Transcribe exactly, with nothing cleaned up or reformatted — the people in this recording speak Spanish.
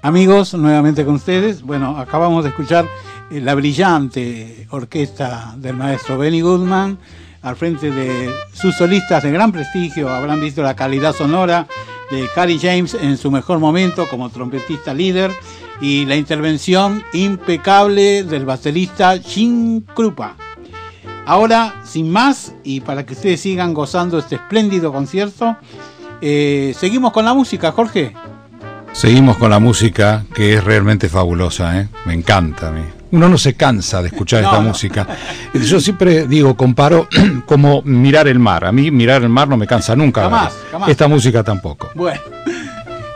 Amigos, nuevamente con ustedes. Bueno, acabamos de escuchar eh, la brillante orquesta del maestro Benny Goodman al frente de sus solistas de gran prestigio. Habrán visto la calidad sonora de Cary James en su mejor momento como trompetista líder y la intervención impecable del baterista Gene Krupa. Ahora, sin más, y para que ustedes sigan gozando este espléndido concierto, eh, seguimos con la música, Jorge. Seguimos con la música, que es realmente fabulosa, ¿eh? Me encanta a mí. Uno no se cansa de escuchar no, esta no. música. Yo siempre digo, comparo como mirar el mar. A mí mirar el mar no me cansa nunca. Jamás, jamás. Esta música tampoco. Bueno.